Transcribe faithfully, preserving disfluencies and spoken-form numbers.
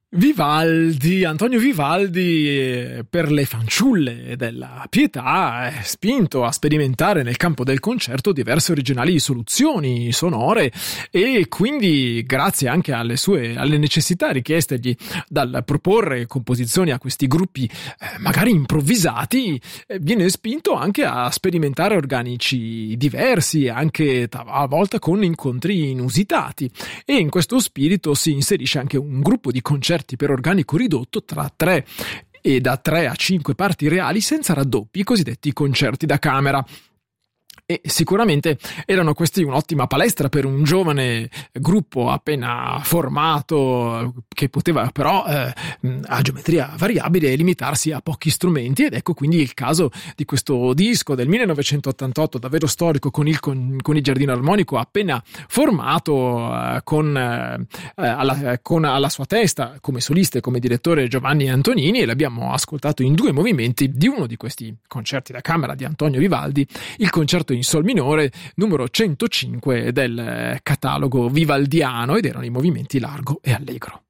Vivaldi, Antonio Vivaldi, per le fanciulle della Pietà, è spinto a sperimentare nel campo del concerto diverse originali soluzioni sonore e quindi, grazie anche alle sue alle necessità richiestegli dal proporre composizioni a questi gruppi eh, magari improvvisati, eh, viene spinto anche a sperimentare organici diversi, anche a volte con incontri inusitati, e in questo spirito si inserisce anche un gruppo di concerti per organico ridotto tra tre e da tre a cinque parti reali senza raddoppi, i cosiddetti concerti da camera. E sicuramente erano questi un'ottima palestra per un giovane gruppo appena formato, che poteva però eh, a geometria variabile limitarsi a pochi strumenti, ed ecco quindi il caso di questo disco del millenovecentottantotto davvero storico, con il, con, con il Giardino Armonico appena formato, eh, con, eh, alla, con alla sua testa come solista e come direttore Giovanni Antonini, e l'abbiamo ascoltato in due movimenti di uno di questi concerti da camera di Antonio Vivaldi, il concerto in sol minore numero centocinque del catalogo vivaldiano, ed erano i movimenti largo e allegro.